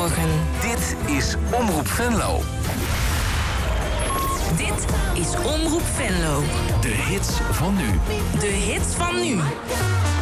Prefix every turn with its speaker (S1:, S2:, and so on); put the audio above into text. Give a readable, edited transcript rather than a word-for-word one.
S1: Goedemorgen.
S2: Dit is Omroep Venlo.
S1: Dit is Omroep Venlo.
S2: De hits van nu.
S1: De hits van nu.